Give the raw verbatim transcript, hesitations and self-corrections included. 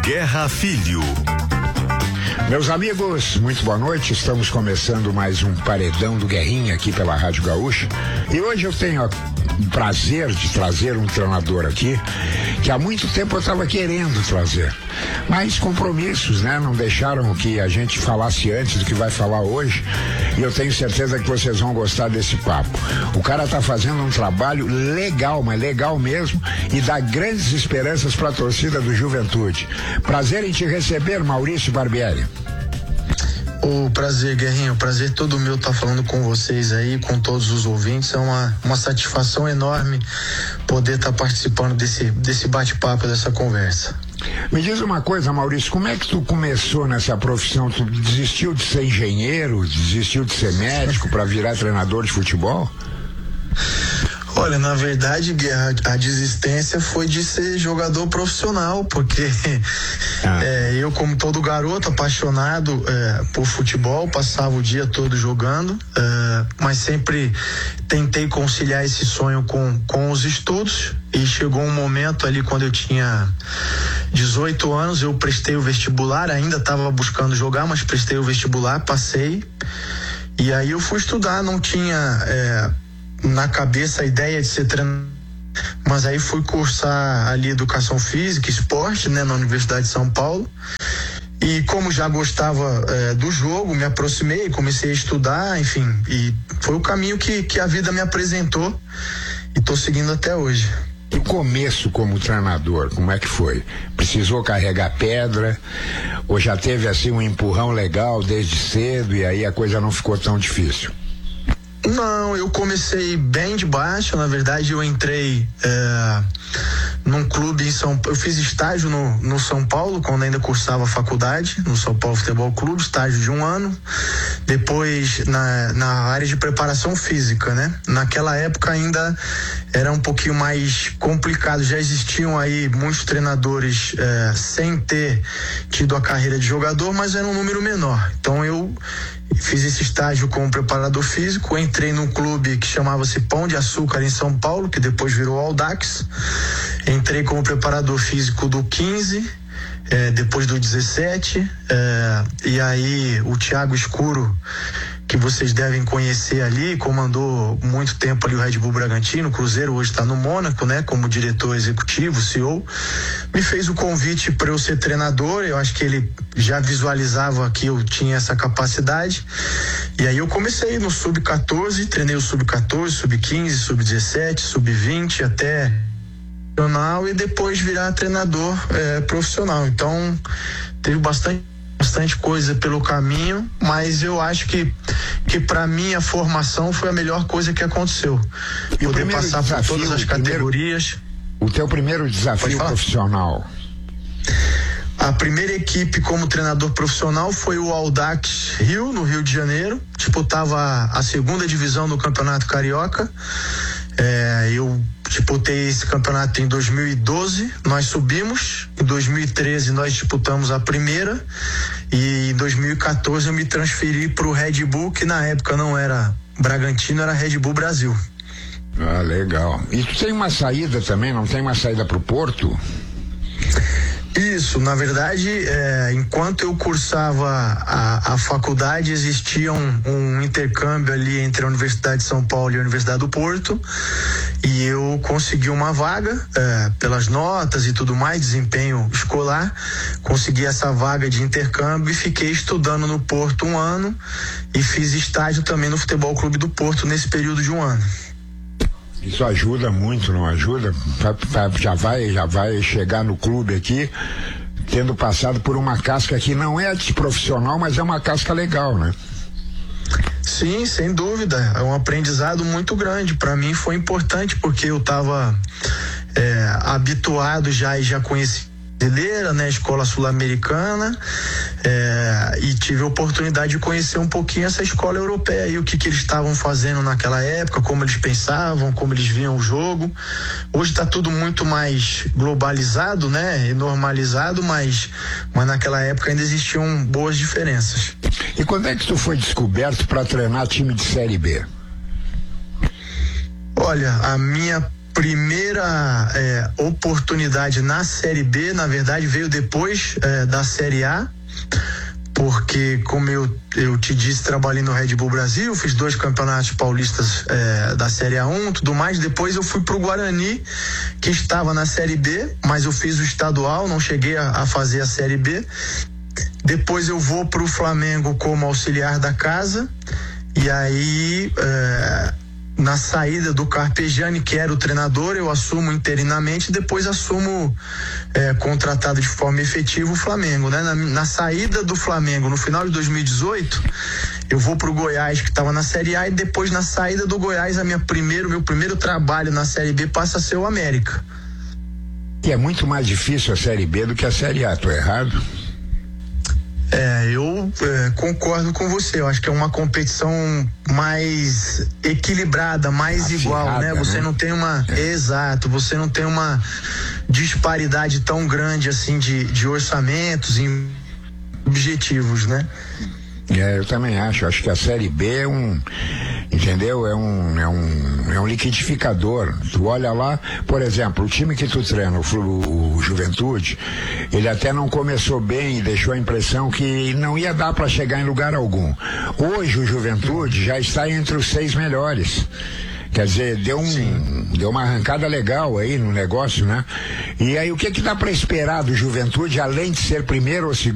Guerra Filho. Meus amigos, muito boa noite. Estamos começando mais um Paredão do Guerrinha aqui pela Rádio Gaúcha. E hoje eu tenho o prazer de trazer um treinador aqui que há muito tempo eu estava querendo trazer. Mas compromissos, né? Não deixaram que a gente falasse antes do que vai falar hoje. E eu tenho certeza que vocês vão gostar desse papo. O cara tá fazendo um trabalho legal, mas legal mesmo, e dá grandes esperanças para a torcida do Juventude. Prazer em te receber, Maurício Barbieri. O prazer, Guerrinho, o prazer todo meu estar tá falando com vocês aí, com todos os ouvintes. É uma, uma satisfação enorme poder estar tá participando desse, desse bate-papo, dessa conversa. Me diz uma coisa, Maurício, como é que tu começou nessa profissão? Tu desistiu de ser engenheiro, desistiu de ser médico para virar treinador de futebol? Olha, na verdade, a, a desistência foi de ser jogador profissional, porque ah. é, eu, como todo garoto apaixonado é, por futebol, passava o dia todo jogando, é, mas sempre tentei conciliar esse sonho com, com os estudos, e chegou um momento ali quando eu tinha dezoito anos, eu prestei o vestibular, ainda estava buscando jogar, mas prestei o vestibular, passei, e aí eu fui estudar, não tinha... É, na cabeça a ideia de ser treinador, mas aí fui cursar ali educação física, esporte, né, na Universidade de São Paulo, e como já gostava é, do jogo, me aproximei, comecei a estudar, enfim, e foi o caminho que, que a vida me apresentou e tô seguindo até hoje. E o começo como treinador, como é que foi? Precisou carregar pedra, ou já teve assim um empurrão legal desde cedo e aí a coisa não ficou tão difícil? Não, eu comecei bem de baixo, na verdade eu entrei é, num clube em São Paulo, eu fiz estágio no, no São Paulo, quando ainda cursava faculdade, no São Paulo Futebol Clube, estágio de um ano, depois na, na área de preparação física, né? Naquela época ainda era um pouquinho mais complicado, já existiam aí muitos treinadores é, sem ter tido a carreira de jogador, mas era um número menor, então eu fiz esse estágio como preparador físico, entrei num clube que chamava-se Pão de Açúcar em São Paulo, que depois virou Audax, entrei como preparador físico do quinze, eh, depois do dezessete, eh, e aí o Thiago Escuro, que vocês devem conhecer ali, comandou muito tempo ali o Red Bull Bragantino, o Cruzeiro hoje está no Mônaco, né, como diretor executivo, C E O, me fez o convite para eu ser treinador, eu acho que ele já visualizava que eu tinha essa capacidade, e aí eu comecei no sub quatorze, treinei o sub quatorze, sub quinze, sub dezessete, sub vinte, até profissional, e depois virar treinador é, profissional, então teve bastante bastante coisa pelo caminho, mas eu acho que que para mim a formação foi a melhor coisa que aconteceu. E poder passar desafio, por todas as categorias. O teu primeiro desafio profissional? A primeira equipe como treinador profissional foi o Audax Rio, no Rio de Janeiro. Disputava a segunda divisão do Campeonato Carioca. É, eu disputei esse campeonato em dois mil e doze, nós subimos, em dois mil e treze nós disputamos a primeira, e em dois mil e quatorze eu me transferi para o Red Bull, que na época não era Bragantino, era Red Bull Brasil. Ah, legal. E tu tem uma saída também, não tem uma saída para o Porto? Isso, na verdade, é, enquanto eu cursava a, a faculdade, existia um, um intercâmbio ali entre a Universidade de São Paulo e a Universidade do Porto, e eu consegui uma vaga, é, pelas notas e tudo mais, desempenho escolar, consegui essa vaga de intercâmbio e fiquei estudando no Porto um ano, e fiz estágio também no Futebol Clube do Porto nesse período de um ano. Isso ajuda muito, não ajuda? Já vai, já vai chegar no clube aqui, tendo passado por uma casca que não é de profissional, mas é uma casca legal, né? Sim, sem dúvida, é um aprendizado muito grande. Para mim foi importante porque eu estava é, habituado já e já conheci brasileira, né, escola sul-americana, é, e tive a oportunidade de conhecer um pouquinho essa escola europeia e o que que eles estavam fazendo naquela época, como eles pensavam, como eles viam o jogo. Hoje está tudo muito mais globalizado, né, e normalizado, mas, mas naquela época ainda existiam boas diferenças. E quando é que tu foi descoberto para treinar time de Série B? Olha, a minha primeira é, oportunidade na Série B, na verdade, veio depois é, da Série A, porque, como eu, eu te disse, trabalhei no Red Bull Brasil, fiz dois campeonatos paulistas é, da Série A um, tudo mais. Depois eu fui pro Guarani, que estava na Série B, mas eu fiz o estadual, não cheguei a, a fazer a Série B. Depois eu vou pro Flamengo como auxiliar da casa, e aí é, na saída do Carpegiani, que era o treinador, eu assumo interinamente, depois assumo é, contratado de forma efetiva o Flamengo, né? Na, na saída do Flamengo, no final de dois mil e dezoito, eu vou pro Goiás, que estava na Série A, e depois na saída do Goiás, a minha primeiro, meu primeiro trabalho na Série B passa a ser o América. E é muito mais difícil a Série B do que a Série A, tô errado? É, eu é, concordo com você. Eu acho que é uma competição mais equilibrada, mais Afiada, igual, né? Você né? não tem uma. É. Exato, você não tem uma disparidade tão grande assim de, de orçamentos e objetivos, né? É, eu também acho. Acho que a Série B é um, entendeu? É um, é um, é um liquidificador. Tu olha lá, por exemplo, o time que tu treina, o, o, o Juventude, ele até não começou bem e deixou a impressão que não ia dar para chegar em lugar algum. Hoje o Juventude já está entre os seis melhores. Quer dizer, deu, um, deu uma arrancada legal aí no negócio, né? E aí o que que dá para esperar do Juventude, além de ser primeiro ou segundo?